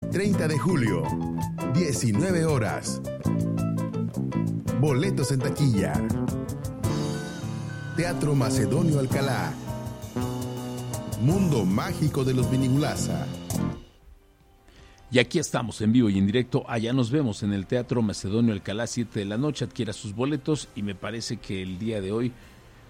30 de julio, 19 horas. Boletos en taquilla. Teatro Macedonio Alcalá. Mundo mágico de los Vinigulaza. Y aquí estamos en vivo y en directo. Allá nos vemos en el Teatro Macedonio Alcalá, 7 de la noche. Adquiera sus boletos y me parece que el día de hoy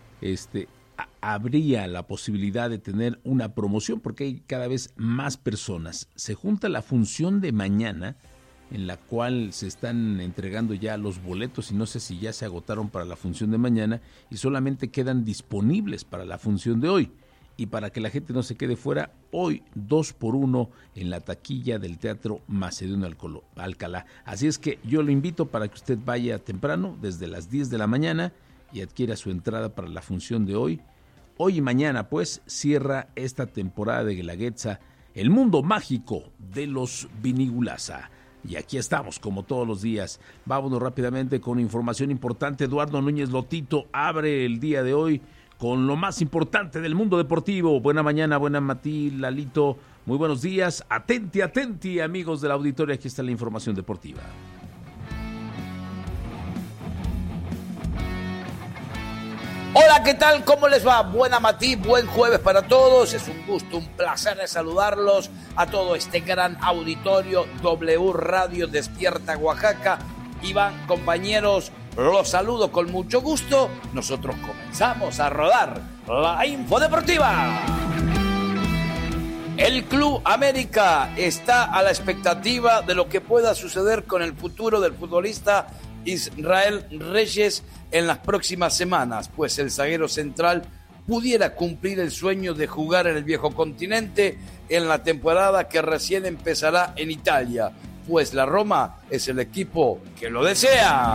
habría la posibilidad de tener una promoción porque hay cada vez más personas. Se junta la función de mañana en la cual se están entregando ya los boletos y no sé si ya se agotaron para la función de mañana y solamente quedan disponibles para la función de hoy. Y para que la gente no se quede fuera, hoy 2x1 en la taquilla del Teatro Macedonio Alcalá. Así es que yo lo invito para que usted vaya temprano, desde las 10 de la mañana, y adquiera su entrada para la función de hoy. Hoy y mañana, pues, cierra esta temporada de Guelaguetza, el mundo mágico de los Vinigulaza. Y aquí estamos, como todos los días. Vámonos rápidamente con información importante. Eduardo Núñez Lotito abre el día de hoy con lo más importante del mundo deportivo. Buena mañana, buena matí, Lalito. Muy buenos días. Atenti, amigos del auditorio. Aquí está la información deportiva. Hola, ¿qué tal? ¿Cómo les va? Buena matí, buen jueves para todos. Es un gusto, un placer de saludarlos a todo este gran auditorio W Radio Despierta Oaxaca. Iván, compañeros, los saludo con mucho gusto. Nosotros comenzamos a rodar la info deportiva. El Club América está a la expectativa de lo que pueda suceder con el futuro del futbolista Israel Reyes en las próximas semanas, pues el zaguero central pudiera cumplir el sueño de jugar en el viejo continente en la temporada que recién empezará en Italia, pues la Roma es el equipo que lo desea.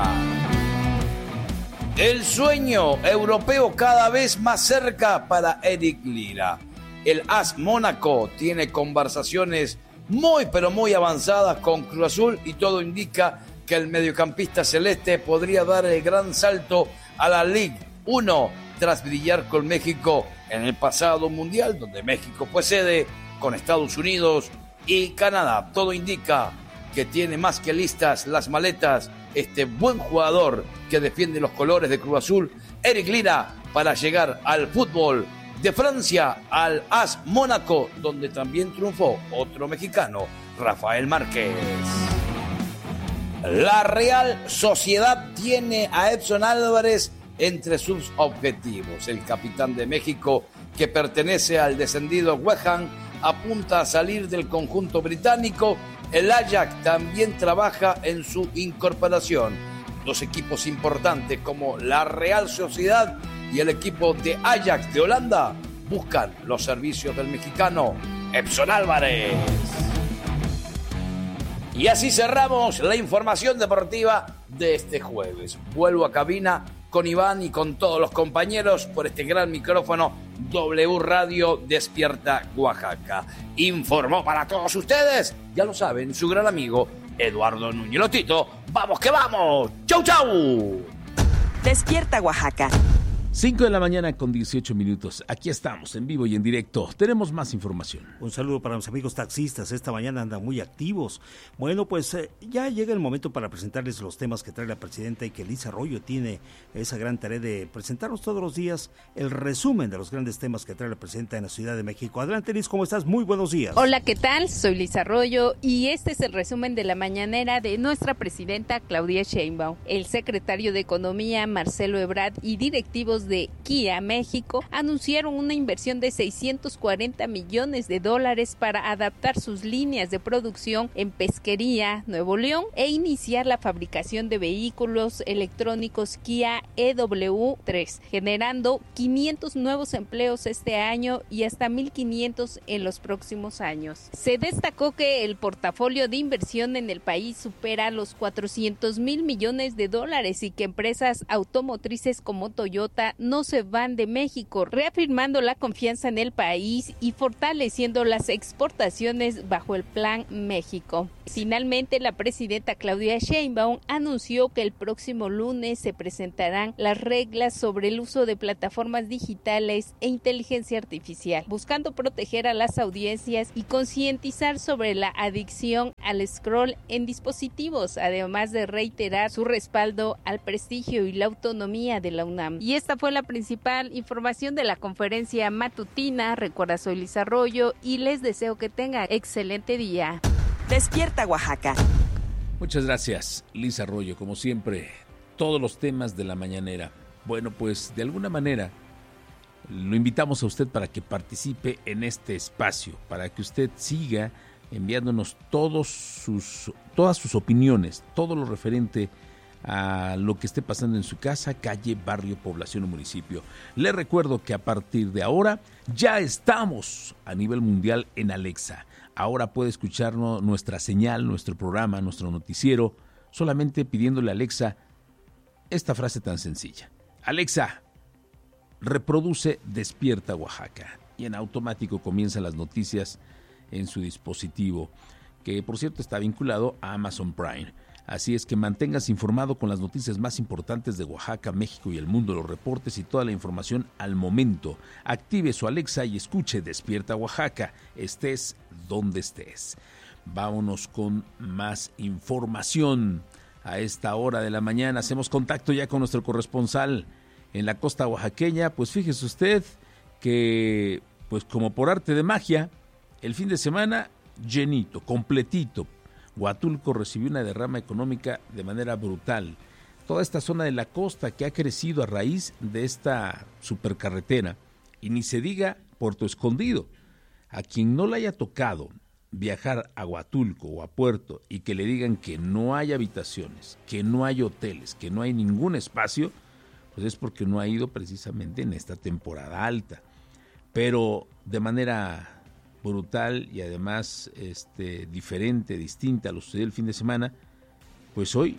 El sueño europeo cada vez más cerca para Eric Lira. El AS Mónaco tiene conversaciones muy pero muy avanzadas con Cruz Azul y todo indica que el mediocampista celeste podría dar el gran salto a la Ligue 1 tras brillar con México en el pasado Mundial, donde México fue sede, con Estados Unidos y Canadá. Todo indica que tiene más que listas las maletas este buen jugador que defiende los colores de Cruz Azul, Eric Lira, para llegar al fútbol de Francia, al AS Mónaco, donde también triunfó otro mexicano, Rafael Márquez. La Real Sociedad tiene a Edson Álvarez entre sus objetivos. El capitán de México, que pertenece al descendido West Ham, apunta a salir del conjunto británico. El Ajax también trabaja en su incorporación. Dos equipos importantes como la Real Sociedad y el equipo de Ajax de Holanda buscan los servicios del mexicano Edson Álvarez. Y así cerramos la información deportiva de este jueves. Vuelvo a cabina con Iván y con todos los compañeros por este gran micrófono W Radio Despierta Oaxaca. Informó para todos ustedes, ya lo saben, su gran amigo Eduardo Núñez Lotito. ¡Vamos que vamos! ¡Chau, chau! Despierta Oaxaca. 5 de la mañana con 18 minutos. Aquí estamos, en vivo y en directo. Tenemos más información. Un saludo para los amigos taxistas. Esta mañana andan muy activos. Bueno, pues ya llega el momento para presentarles los temas que trae la presidenta y que Liz Arroyo tiene esa gran tarea de presentarnos todos los días el resumen de los grandes temas que trae la presidenta en la Ciudad de México. Adelante, Liz, ¿cómo estás? Muy buenos días. Hola, ¿qué tal? Soy Liz Arroyo y este es el resumen de la mañanera de nuestra presidenta Claudia Sheinbaum. El secretario de Economía, Marcelo Ebrard, y directivos de Kia México anunciaron una inversión de $640 millones para adaptar sus líneas de producción en Pesquería, Nuevo León, e iniciar la fabricación de vehículos electrónicos Kia EW3, generando 500 nuevos empleos este año y hasta 1,500 en los próximos años. Se destacó que el portafolio de inversión en el país supera los $400 mil millones y que empresas automotrices como Toyota, no se van de México, reafirmando la confianza en el país y fortaleciendo las exportaciones bajo el Plan México. Finalmente, la presidenta Claudia Sheinbaum anunció que el próximo lunes se presentarán las reglas sobre el uso de plataformas digitales e inteligencia artificial, buscando proteger a las audiencias y concientizar sobre la adicción al scroll en dispositivos, además de reiterar su respaldo al prestigio y la autonomía de la UNAM. Y esta fue la principal información de la conferencia matutina. Recuerda, soy Lisa Arroyo y les deseo que tengan excelente día. Despierta Oaxaca. Muchas gracias, Lisa Arroyo, como siempre, todos los temas de la mañanera. Bueno, pues de alguna manera lo invitamos a usted para que participe en este espacio, para que usted siga enviándonos todas sus opiniones, todo lo referente a lo que esté pasando en su casa, calle, barrio, población o municipio. Le recuerdo que a partir de ahora ya estamos a nivel mundial en Alexa. Ahora puede escucharnos nuestra señal, nuestro programa, nuestro noticiero, solamente pidiéndole a Alexa esta frase tan sencilla. Alexa, reproduce Despierta Oaxaca. Y en automático comienzan las noticias en su dispositivo, que por cierto está vinculado a Amazon Prime. Así es que manténgase informado con las noticias más importantes de Oaxaca, México y el mundo, los reportes y toda la información al momento. Active su Alexa y escuche Despierta Oaxaca, estés donde estés. Vámonos con más información. A esta hora de la mañana hacemos contacto ya con nuestro corresponsal en la costa oaxaqueña. Pues fíjese usted que, pues como por arte de magia, el fin de semana llenito, completito. Huatulco recibió una derrama económica de manera brutal. Toda esta zona de la costa que ha crecido a raíz de esta supercarretera, y ni se diga Puerto Escondido. A quien no le haya tocado viajar a Huatulco o a Puerto y que le digan que no hay habitaciones, que no hay hoteles, que no hay ningún espacio, pues es porque no ha ido precisamente en esta temporada alta. Pero de manera brutal y además diferente, distinta a lo sucedido el fin de semana, pues hoy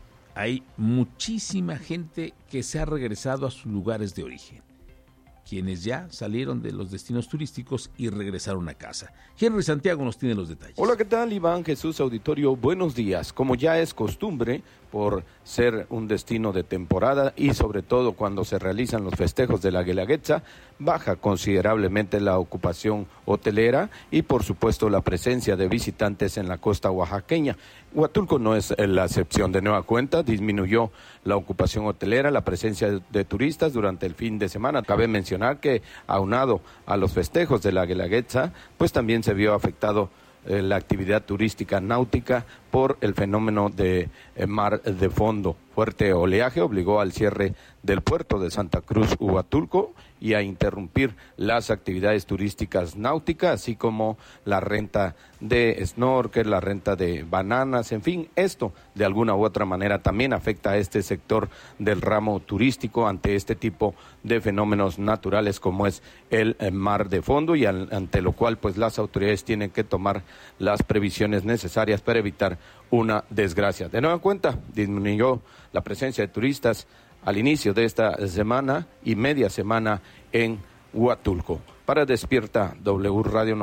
hay muchísima gente que se ha regresado a sus lugares de origen, quienes ya salieron de los destinos turísticos y regresaron a casa. Henry Santiago nos tiene los detalles. Hola, ¿qué tal, Iván Jesús Auditorio? Buenos días. Como ya es costumbre, por ser un destino de temporada y sobre todo cuando se realizan los festejos de la Guelaguetza, baja considerablemente la ocupación hotelera y por supuesto la presencia de visitantes en la costa oaxaqueña. Huatulco no es la excepción. De nueva cuenta, disminuyó la ocupación hotelera, la presencia de turistas durante el fin de semana. Cabe mencionar que aunado a los festejos de la Guelaguetza, pues también se vio afectado la actividad turística náutica por el fenómeno de mar de fondo. Fuerte oleaje obligó al cierre del puerto de Santa Cruz Huatulco y a interrumpir las actividades turísticas náuticas, así como la renta de snorkel, la renta de bananas, en fin, esto de alguna u otra manera también afecta a este sector del ramo turístico ante este tipo de fenómenos naturales como es el mar de fondo y ante lo cual pues las autoridades tienen que tomar las previsiones necesarias para evitar una desgracia. De nueva cuenta, disminuyó la presencia de turistas al inicio de esta semana y media semana en Huatulco. Para Despierta W Radio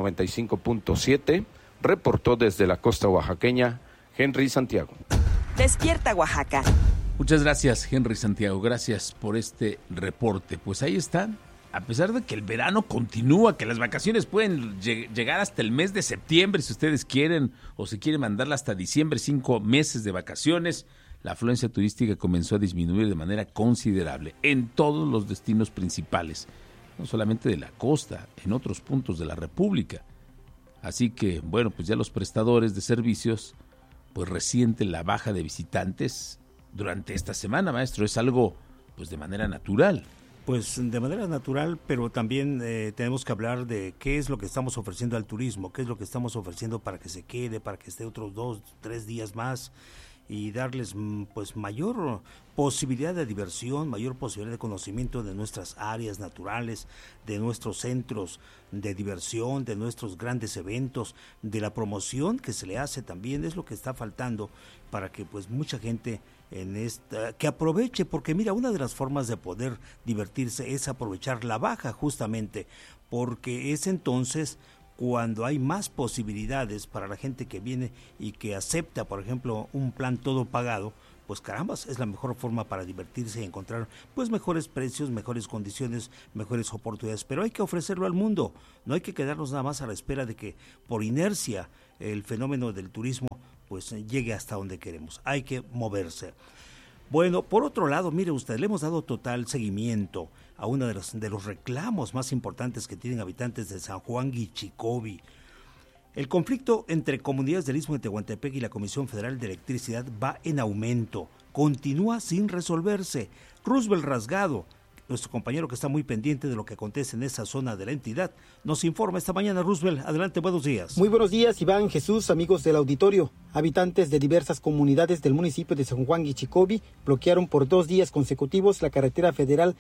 95.7, reportó desde la costa oaxaqueña Henry Santiago. Despierta Oaxaca. Muchas gracias, Henry Santiago, gracias por este reporte. Pues ahí están. A pesar de que el verano continúa, que las vacaciones pueden llegar hasta el mes de septiembre si ustedes quieren, o si quieren mandarla hasta diciembre, 5 meses de vacaciones, la afluencia turística comenzó a disminuir de manera considerable en todos los destinos principales, no solamente de la costa, en otros puntos de la República. Así que, bueno, pues ya los prestadores de servicios pues resienten la baja de visitantes durante esta semana, maestro. Es algo pues de manera natural. Pues de manera natural, pero también tenemos que hablar de qué es lo que estamos ofreciendo al turismo, qué es lo que estamos ofreciendo para que se quede, para que esté otros 2, 3 días más y darles pues mayor posibilidad de diversión, mayor posibilidad de conocimiento de nuestras áreas naturales, de nuestros centros de diversión, de nuestros grandes eventos, de la promoción que se le hace también, es lo que está faltando para que pues mucha gente que aproveche, porque mira, una de las formas de poder divertirse es aprovechar la baja justamente, porque es entonces cuando hay más posibilidades para la gente que viene y que acepta, por ejemplo, un plan todo pagado, pues carambas, es la mejor forma para divertirse y encontrar pues mejores precios, mejores condiciones, mejores oportunidades, pero hay que ofrecerlo al mundo, no hay que quedarnos nada más a la espera de que por inercia el fenómeno del turismo pues llegue hasta donde queremos, hay que moverse. Bueno, por otro lado, mire usted, le hemos dado total seguimiento a uno de los reclamos más importantes que tienen habitantes de San Juan Guichicobi. El conflicto entre comunidades del Istmo de Tehuantepec y la Comisión Federal de Electricidad va en aumento, continúa sin resolverse. Roosevelt Rasgado, nuestro compañero que está muy pendiente de lo que acontece en esa zona de la entidad, nos informa esta mañana. Roosevelt, adelante, buenos días. Muy buenos días, Iván, Jesús, amigos del auditorio. Habitantes de diversas comunidades del municipio de San Juan Guichicobi bloquearon por 2 días consecutivos la carretera federal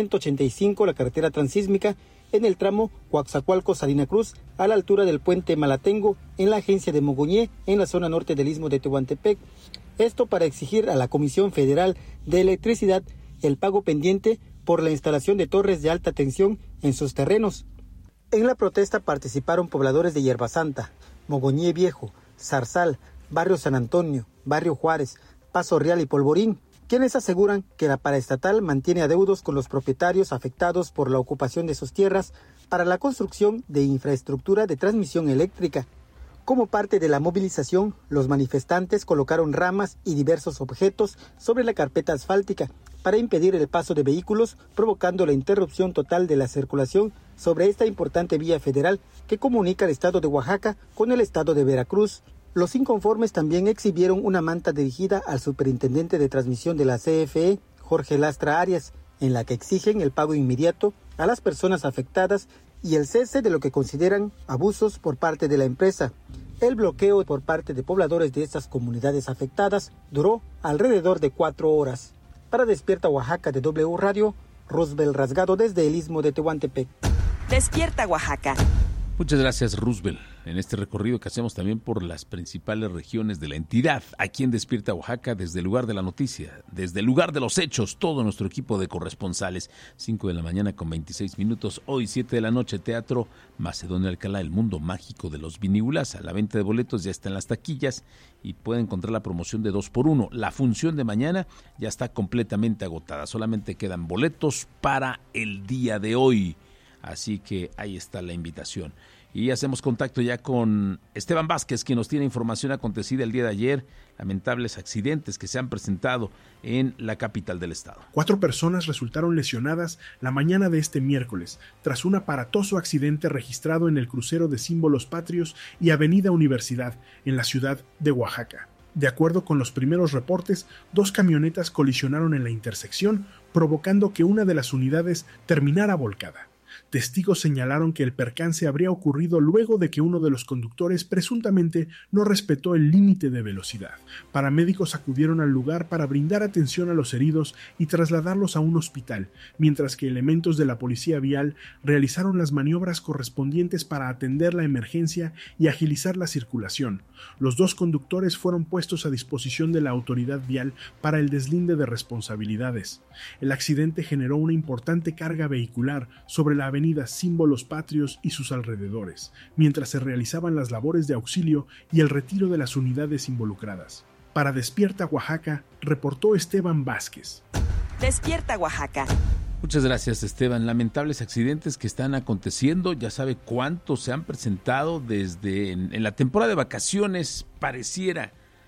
185, la carretera transísmica, en el tramo Coaxacualcos-Salina Cruz, a la altura del puente Malatengo, en la agencia de Mogoñé, en la zona norte del Istmo de Tehuantepec. Esto para exigir a la Comisión Federal de Electricidad el pago pendiente por la instalación de torres de alta tensión en sus terrenos. En la protesta participaron pobladores de Hierbasanta, Mogoñé Viejo, Zarzal, Barrio San Antonio, Barrio Juárez, Paso Real y Polvorín, quienes aseguran que la paraestatal mantiene adeudos con los propietarios afectados por la ocupación de sus tierras para la construcción de infraestructura de transmisión eléctrica. Como parte de la movilización, los manifestantes colocaron ramas y diversos objetos sobre la carpeta asfáltica para impedir el paso de vehículos, provocando la interrupción total de la circulación sobre esta importante vía federal que comunica el estado de Oaxaca con el estado de Veracruz. Los inconformes también exhibieron una manta dirigida al superintendente de transmisión de la CFE, Jorge Lastra Arias, en la que exigen el pago inmediato a las personas afectadas y el cese de lo que consideran abusos por parte de la empresa. El bloqueo por parte de pobladores de estas comunidades afectadas duró alrededor de 4 horas. Para Despierta Oaxaca de W Radio, Roosevelt Rasgado desde el Istmo de Tehuantepec. Despierta Oaxaca. Muchas gracias, Roosevelt, en este recorrido que hacemos también por las principales regiones de la entidad, aquí en Despierta Oaxaca, desde el lugar de la noticia, desde el lugar de los hechos, todo nuestro equipo de corresponsales, 5 de la mañana con 26 minutos, hoy 7 de la noche, Teatro Macedonio Alcalá, el mundo mágico de los Viníbulas. La venta de boletos ya está en las taquillas y puede encontrar la promoción de 2x1. La función de mañana ya está completamente agotada, solamente quedan boletos para el día de hoy. Así que ahí está la invitación. Y hacemos contacto ya con Esteban Vázquez, quien nos tiene información acontecida el día de ayer, lamentables accidentes que se han presentado en la capital del estado. 4 personas resultaron lesionadas la mañana de este miércoles, tras un aparatoso accidente registrado en el crucero de Símbolos Patrios y Avenida Universidad, en la ciudad de Oaxaca. De acuerdo con los primeros reportes, 2 camionetas colisionaron en la intersección, provocando que una de las unidades terminara volcada. Testigos señalaron que el percance habría ocurrido luego de que uno de los conductores presuntamente no respetó el límite de velocidad. Paramédicos acudieron al lugar para brindar atención a los heridos y trasladarlos a un hospital, mientras que elementos de la policía vial realizaron las maniobras correspondientes para atender la emergencia y agilizar la circulación. Los 2 conductores fueron puestos a disposición de la autoridad vial para el deslinde de responsabilidades. El accidente generó una importante carga vehicular sobre la avenida Símbolos Patrios y sus alrededores, mientras se realizaban las labores de auxilio y el retiro de las unidades involucradas. Para Despierta Oaxaca, reportó Esteban Vázquez. Despierta Oaxaca. Muchas gracias, Esteban. Lamentables accidentes que están aconteciendo. Ya sabe cuántos se han presentado desde en la temporada de vacaciones. Pareciera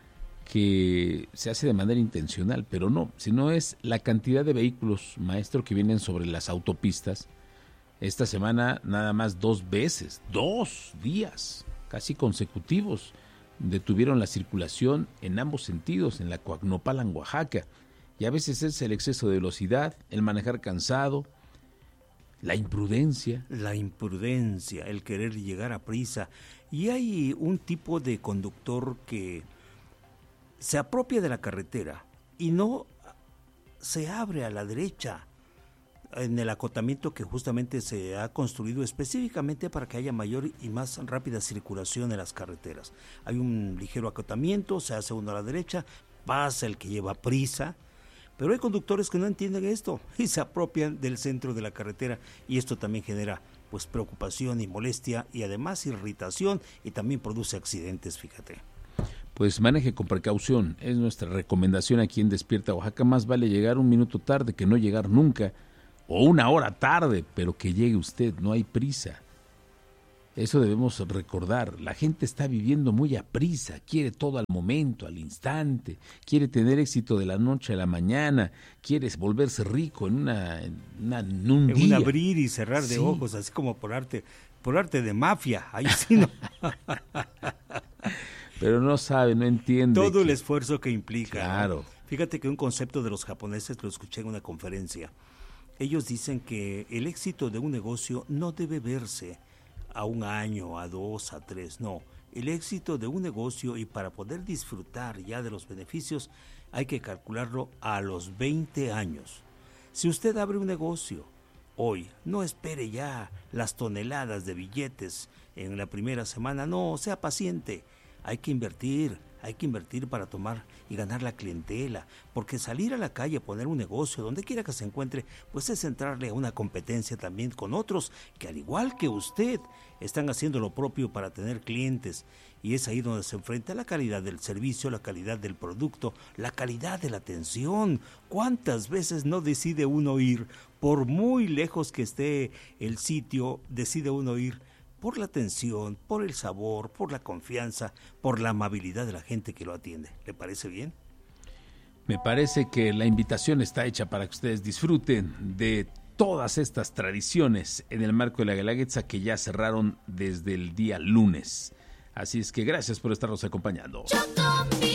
que se hace de manera intencional, pero no, sino es la cantidad de vehículos, maestro, que vienen sobre las autopistas. Esta semana nada más 2 veces, 2 días casi consecutivos, detuvieron la circulación en ambos sentidos, en la Coacnopalan, Oaxaca. Y a veces es el exceso de velocidad, el manejar cansado, la imprudencia. La imprudencia, el querer llegar a prisa. Y hay un tipo de conductor que se apropia de la carretera y no se abre a la derecha en el acotamiento que justamente se ha construido específicamente para que haya mayor y más rápida circulación en las carreteras. Hay un ligero acotamiento, se hace uno a la derecha, pasa, el que lleva prisa. Pero hay conductores que no entienden esto y se apropian del centro de la carretera, y esto también genera pues preocupación y molestia y además irritación, y también produce accidentes, fíjate. Pues maneje con precaución, es nuestra recomendación aquí en Despierta Oaxaca. Más vale llegar un minuto tarde que no llegar nunca, o una hora tarde, pero que llegue usted, no hay prisa. Eso debemos recordar. La gente está viviendo muy a prisa, quiere todo al momento, al instante, quiere tener éxito de la noche a la mañana, quiere volverse rico en un día. Un abrir y cerrar de ojos, así como por arte de mafia. Ahí sí no. Pero no sabe, no entiende. Todo el esfuerzo que implica. Claro. ¿No? Fíjate que un concepto de los japoneses lo escuché en una conferencia. Ellos dicen que el éxito de un negocio no debe verse a 1 año, a 2, a 3, no. El éxito de un negocio, y para poder disfrutar ya de los beneficios, hay que calcularlo a los 20 años. Si usted abre un negocio hoy, no espere ya las toneladas de billetes en la primera semana, no, sea paciente. Hay que invertir para tomar y ganar la clientela, porque salir a la calle a poner un negocio donde quiera que se encuentre, pues es entrarle a una competencia también con otros que al igual que usted están haciendo lo propio para tener clientes, y es ahí donde se enfrenta la calidad del servicio, la calidad del producto, la calidad de la atención. ¿Cuántas veces no decide uno ir, por muy lejos que esté el sitio, decide uno ir por la atención, por el sabor, por la confianza, por la amabilidad de la gente que lo atiende? ¿Le parece bien? Me parece que la invitación está hecha para que ustedes disfruten de todas estas tradiciones en el marco de la Guelaguetza, que ya cerraron desde el día lunes. Así es que gracias por estarnos acompañando.